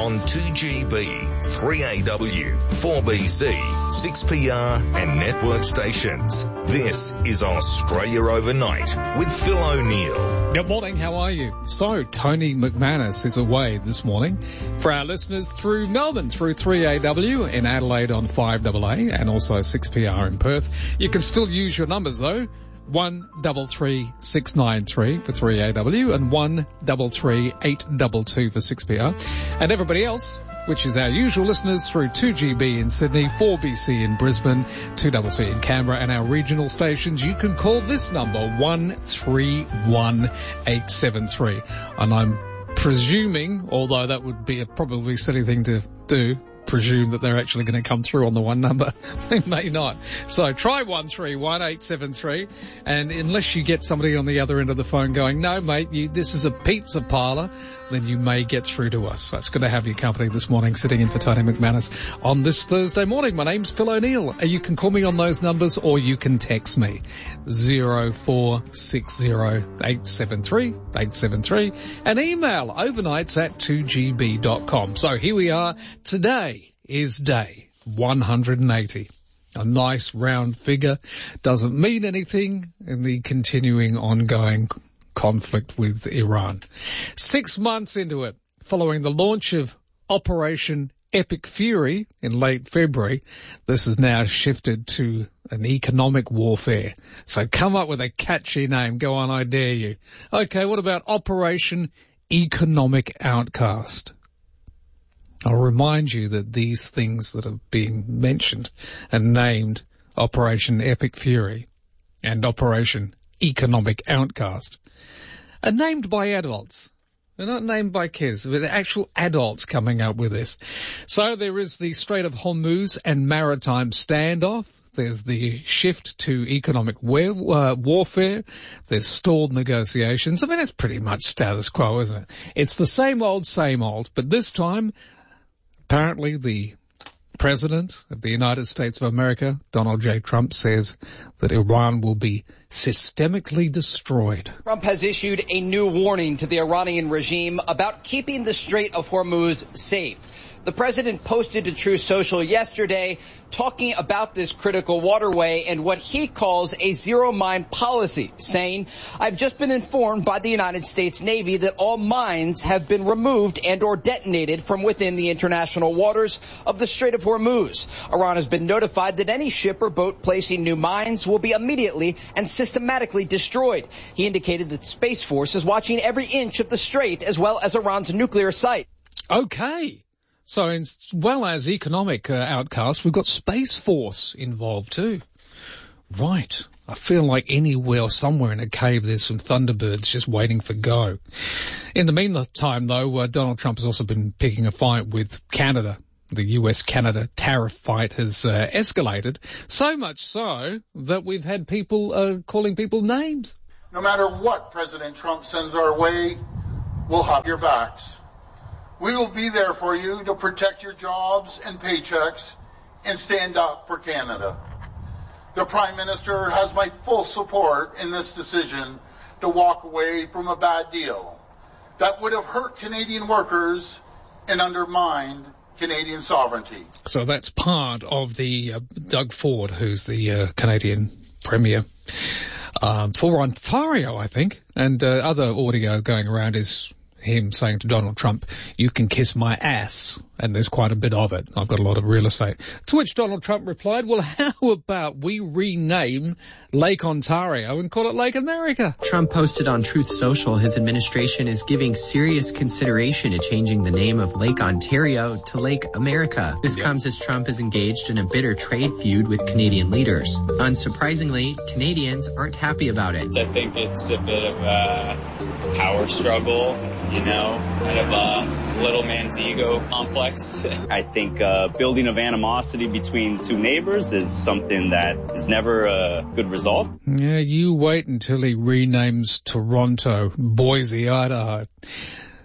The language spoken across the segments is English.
on 2GB, 3AW, 4BC, 6PR and network stations. This is Australia Overnight with Phil O'Neill. Good morning, how are you? So, Tony McManus is away this morning. For our listeners through Melbourne, through 3AW, in Adelaide on 5AA, and also 6PR in Perth, you can still use your numbers though. 133693 for 3AW and 133822 for 6PR. And everybody else, which is our usual listeners through 2GB in Sydney, 4BC in Brisbane, 2CC in Canberra, and our regional stations, you can call this number 131873. And I'm presuming, although that would be a probably silly thing to do, presume that they're actually going to come through on the one number. They may not. So try 131873, and unless you get somebody on the other end of the phone going, no mate, this is a pizza parlour, then you may get through to us. That's good to have your company this morning, sitting in for Tony McManus on this Thursday morning. My name's Phil O'Neill. You can call me on those numbers or you can text me 0460873873 and email overnights@2gb.com. So here we are. Today is day 180. A nice round figure. Doesn't mean anything in the continuing ongoing conflict with Iran. 6 months into it, following the launch of Operation Epic Fury in late February, this has now shifted to an economic warfare. So come up with a catchy name. Go on, I dare you. Okay, what about Operation Economic Outcast? I'll remind you that these things that have been mentioned and named Operation Epic Fury and Operation Economic Outcast are named by adults. They're not named by kids. They're actual adults coming up with this. So there is the Strait of Hormuz and maritime standoff. There's the shift to economic warfare. There's stalled negotiations. I mean, it's pretty much status quo, isn't it? It's the same old, but this time, apparently the President of the United States of America, Donald J. Trump, says that Iran will be systemically destroyed. Trump has issued a new warning to the Iranian regime about keeping the Strait of Hormuz safe. The president posted to Truth Social yesterday talking about this critical waterway and what he calls a zero-mine policy, saying, I've just been informed by the United States Navy that all mines have been removed and or detonated from within the international waters of the Strait of Hormuz. Iran has been notified that any ship or boat placing new mines will be immediately and systematically destroyed. He indicated that Space Force is watching every inch of the strait as well as Iran's nuclear site. Okay. So as well as economic outcasts, we've got Space Force involved too. Right. I feel like anywhere, somewhere in a cave, there's some Thunderbirds just waiting for go. In the meantime, though, Donald Trump has also been picking a fight with Canada. The US-Canada tariff fight has escalated, so much so that we've had people calling people names. No matter what President Trump sends our way, we'll have your backs. We will be there for you to protect your jobs and paychecks and stand up for Canada. The Prime Minister has my full support in this decision to walk away from a bad deal that would have hurt Canadian workers and undermined Canadian sovereignty. So that's part of the Doug Ford, who's the Canadian Premier for Ontario, I think, and other audio going around is him saying to Donald Trump, you can kiss my ass, and there's quite a bit of it. I've got a lot of real estate. To which Donald Trump replied, well, how about we rename Lake Ontario and call it Lake America? Trump posted on Truth Social his administration is giving serious consideration to changing the name of Lake Ontario to Lake America. This comes as Trump is engaged in a bitter trade feud with Canadian leaders. Unsurprisingly, Canadians aren't happy about it. I think it's a bit of a power struggle, you know, kind of a little man's ego complex. I think building of animosity between two neighbors is something that is never a good result. Yeah, you wait until he renames Toronto Boise, Idaho.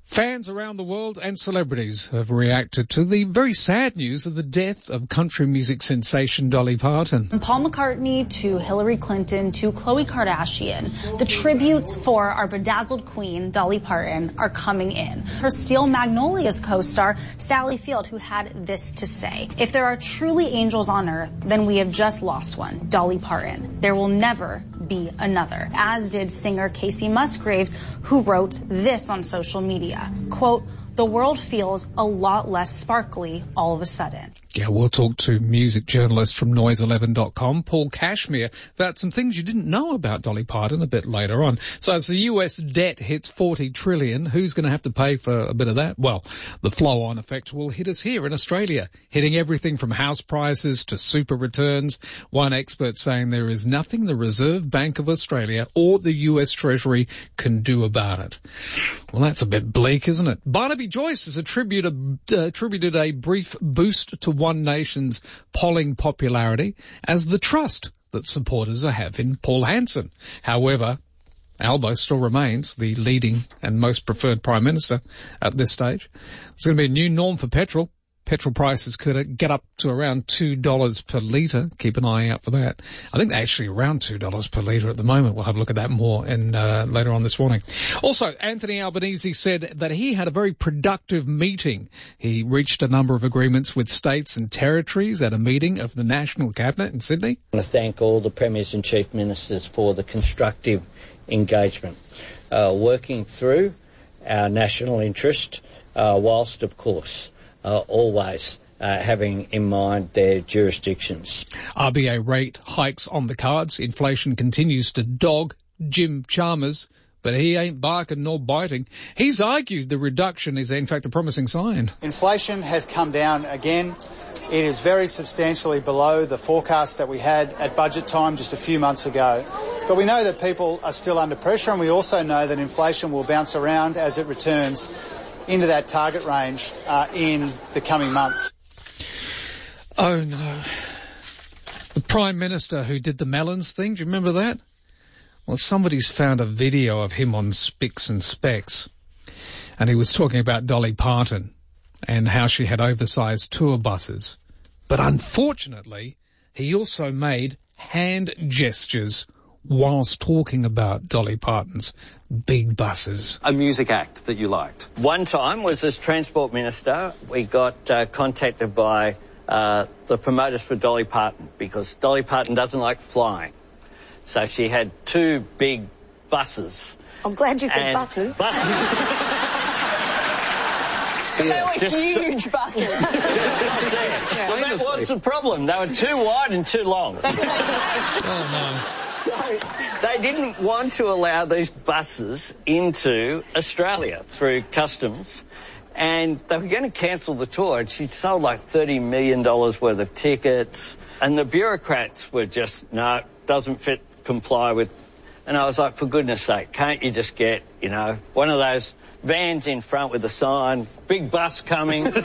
Fans around the world and celebrities have reacted to the very sad news of the death of country music sensation Dolly Parton. From Paul McCartney to Hillary Clinton to Khloe Kardashian, the tributes for our bedazzled queen, Dolly Parton, are coming in. Her Steel Magnolias co-star, Sally Field, who had this to say: "If there are truly angels on earth, then we have just lost one, Dolly Parton. There will never be another." As did singer Casey Musgraves, who wrote this on social media. Quote, "The world feels a lot less sparkly all of a sudden." Yeah, we'll talk to music journalist from Noise11.com, Paul Cashmere, about some things you didn't know about Dolly Parton a bit later on. So as the US debt hits $40 trillion, who's going to have to pay for a bit of that? Well, the flow-on effect will hit us here in Australia, hitting everything from house prices to super returns. One expert saying there is nothing the Reserve Bank of Australia or the US Treasury can do about it. Well, that's a bit bleak, isn't it? Barnaby Joyce has attributed a brief boost to One Nation's polling popularity as the trust that supporters have in Paul Hanson. However, Albo still remains the leading and most preferred Prime Minister at this stage. There's going to be a new norm for petrol. Petrol prices could get up to around $2 per litre. Keep an eye out for that. I think they're actually around $2 per litre at the moment. We'll have a look at that more later on this morning. Also, Anthony Albanese said that he had a very productive meeting. He reached a number of agreements with states and territories at a meeting of the National Cabinet in Sydney. I want to thank all the Premiers and Chief Ministers for the constructive engagement, working through our national interest, whilst, of course, always having in mind their jurisdictions. RBA rate hikes on the cards. Inflation continues to dog Jim Chalmers, but he ain't barking nor biting. He's argued the reduction is in fact a promising sign. Inflation has come down again. It is very substantially below the forecast that we had at budget time just a few months ago. But we know that people are still under pressure, and we also know that inflation will bounce around as it returns into that target range in the coming months. Oh no. The Prime Minister who did the melons thing, do you remember that? Well, somebody's found a video of him on Spicks and Specs, and he was talking about Dolly Parton and how she had oversized tour buses. But unfortunately, he also made hand gestures whilst talking about Dolly Parton's big buses. A music act that you liked? One time was as Transport Minister, we got contacted by the promoters for Dolly Parton, because Dolly Parton doesn't like flying. So she had two big buses. I'm glad you said buses. They were huge buses. Well, that was the problem. They were too wide and too long. Oh, no. So they didn't want to allow these buses into Australia through customs, and they were going to cancel the tour. And she'd sold like $30 million worth of tickets, and the bureaucrats were just, no, doesn't comply with. And I was like, for goodness sake, can't you just get, one of those vans in front with a sign, big bus coming. And so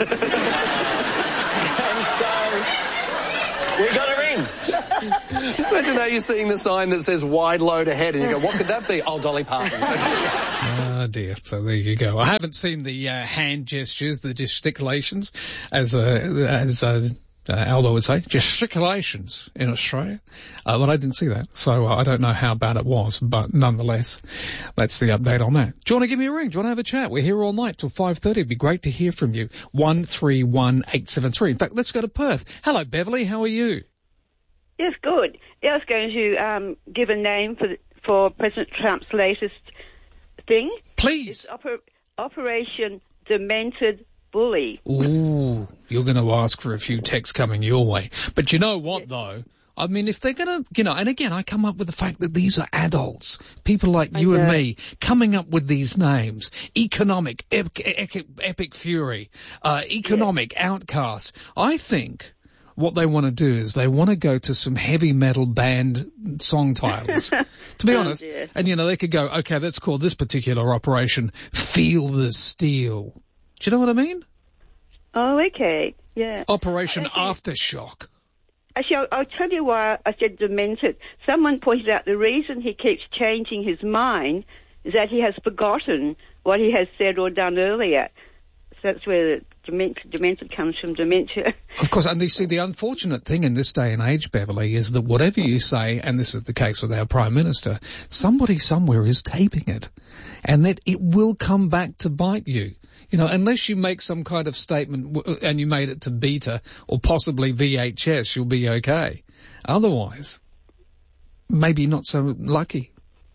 we got her in. Imagine that, you're seeing the sign that says wide load ahead and you go, what could that be? Oh, Dolly Parton. Oh dear. So there you go. I haven't seen the hand gestures, the gesticulations, as Aldo would say, gesticulations in Australia. But I didn't see that, so I don't know how bad it was, but nonetheless, that's the update on that. Do you want to give me a ring? Do you want to have a chat? We're here all night till 5:30. It'd be great to hear from you. 131873. In fact, let's go to Perth. Hello, Beverly. How are you? Yes, good. I was going to give a name for President Trump's latest thing. Please. It's Operation Demented Bully. Ooh, you're going to ask for a few texts coming your way. But you know what, though? I mean, if they're going to, and again, I come up with the fact that these are adults, people like you and me, coming up with these names. Economic, epic fury, economic outcast. I think what they want to do is they want to go to some heavy metal band song titles, to be honest. Dear. And, they could go, okay, let's call this particular operation Feel the Steel. Do you know what I mean? Oh, okay. Yeah. Operation Aftershock. Actually, I'll tell you why I said demented. Someone pointed out the reason he keeps changing his mind is that he has forgotten what he has said or done earlier. So that's where the dementia comes from, dementia. Of course, and you see, the unfortunate thing in this day and age, Beverly, is that whatever you say, and this is the case with our Prime Minister, somebody somewhere is taping it, and that it will come back to bite you. You know, unless you make some kind of statement and you made it to beta or possibly VHS, you'll be okay. Otherwise, maybe not so lucky.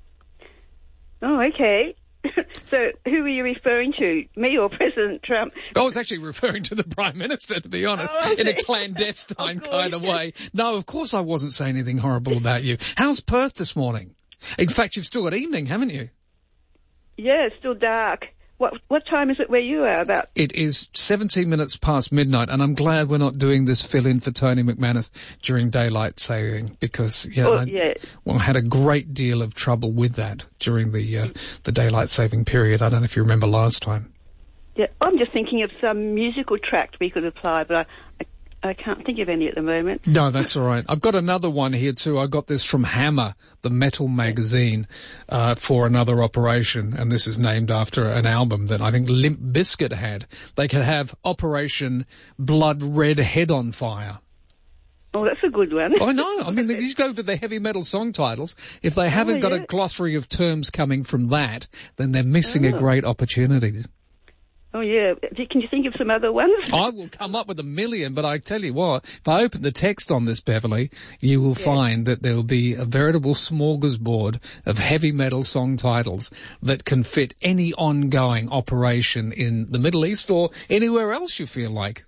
Oh, okay. So who were you referring to, me or President Trump? I was actually referring to the Prime Minister, to be honest, in a clandestine kind of way. No, of course I wasn't saying anything horrible about you. How's Perth this morning? In fact, you've still got evening, haven't you? Yeah, it's still dark. What time is it where you are about? It is 17 minutes past midnight, and I'm glad we're not doing this fill-in for Tony McManus during daylight saving, because I had a great deal of trouble with that during the daylight saving period. I don't know if you remember last time. Yeah, I'm just thinking of some musical track we could apply, but I can't think of any at the moment. No, that's all right. I've got another one here too. I got this from Hammer, the metal magazine, for another operation, and this is named after an album that I think Limp Bizkit had. They could have Operation Blood Red Head on Fire. Oh, that's a good one. I know. I mean, you go to the heavy metal song titles. If they haven't got a glossary of terms coming from that, then they're missing a great opportunity. Oh, yeah. Can you think of some other ones? I will come up with a million, but I tell you what, if I open the text on this, Beverly, you will find that there will be a veritable smorgasbord of heavy metal song titles that can fit any ongoing operation in the Middle East or anywhere else you feel like.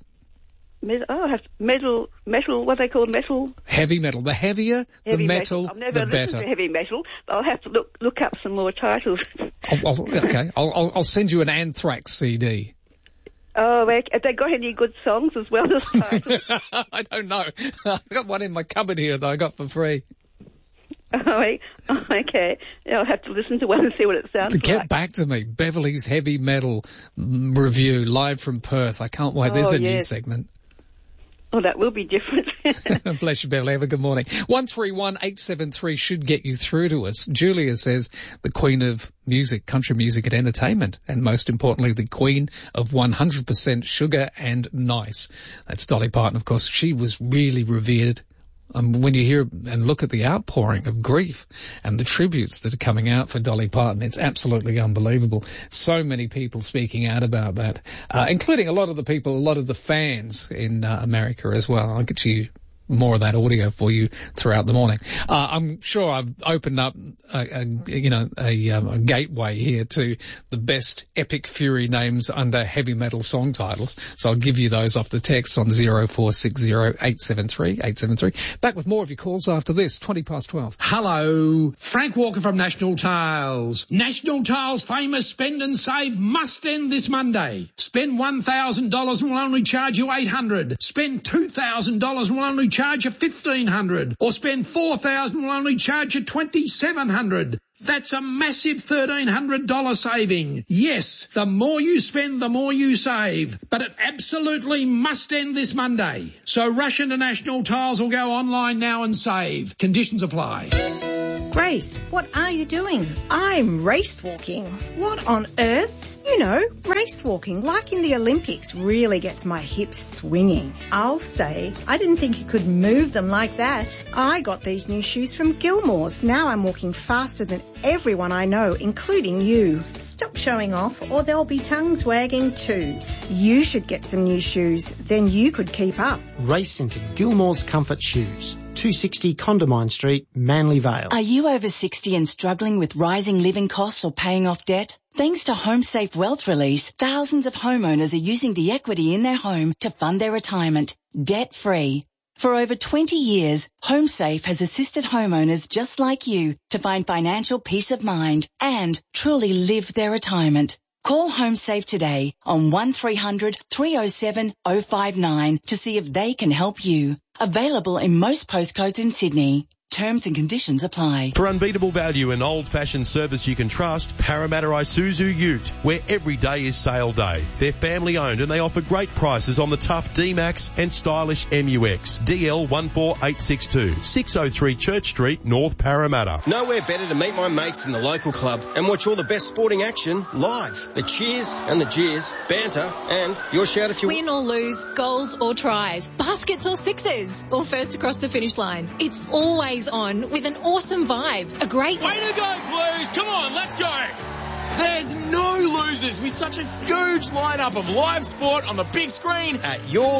Metal, what they call metal? Heavy metal. The heavier, the metal, I've never the better. listened to heavy metal, but I'll have to look up some more titles. I'll send you an Anthrax CD. Oh, have they got any good songs as well as titles? I don't know. I've got one in my cupboard here that I got for free. Oh, okay. I'll have to listen to one and see what it sounds like. Get back to me. Beverly's Heavy Metal Review, live from Perth. I can't wait. There's a new segment. Oh, that will be different. Bless you, Beverly. Have a good morning. 131873 should get you through to us. Julia says the queen of music, country music and entertainment, and most importantly, the queen of 100% sugar and nice. That's Dolly Parton, of course. She was really revered. When you hear and look at the outpouring of grief and the tributes that are coming out for Dolly Parton, it's absolutely unbelievable. So many people speaking out about that, including a lot of the fans in America as well. I'll get you more of that audio for you throughout the morning. I'm sure I've opened up a gateway here to the best epic fury names under heavy metal song titles. So I'll give you those off the text on 0460 873 873. Back with more of your calls after this, 12:20. Hello, Frank Walker from National Tiles. National Tiles' famous spend and save must end this Monday. Spend $1,000 and we'll only charge you $800. Spend $2,000 and we'll only charge you $1,500, or spend $4,000 will only charge you $2,700. That's a massive $1,300 saving. Yes, the more you spend, the more you save. But it absolutely must end this Monday. So rush into National Tiles or go online now and save. Conditions apply. Grace, what are you doing? I'm race walking. What on earth? You know, race walking, like in the Olympics, really gets my hips swinging. I'll say, I didn't think you could move them like that. I got these new shoes from Gilmore's. Now I'm walking faster than everyone I know, including you. Stop showing off or there'll be tongues wagging too. You should get some new shoes, then you could keep up. Race into Gilmore's Comfort Shoes. 260 Condamine Street, Manly Vale. Are you over 60 and struggling with rising living costs or paying off debt? Thanks to HomeSafe Wealth Release, thousands of homeowners are using the equity in their home to fund their retirement, debt-free. For over 20 years, HomeSafe has assisted homeowners just like you to find financial peace of mind and truly live their retirement. Call HomeSafe today on 1300 307 059 to see if they can help you. Available in most postcodes in Sydney. Terms and conditions apply. For unbeatable value and old-fashioned service you can trust, Parramatta Isuzu Ute, where every day is sale day. They're family-owned and they offer great prices on the tough D-Max and stylish MUX. DL 14862, 603 Church Street, North Parramatta. Nowhere better to meet my mates in the local club and watch all the best sporting action live. The cheers and the jeers, banter, and your shout if you win or lose, goals or tries, baskets or sixes, or first across the finish line. It's always on with an awesome vibe. A great way to go, Blues! Come on, let's go! There's no losers with such a huge lineup of live sport on the big screen at your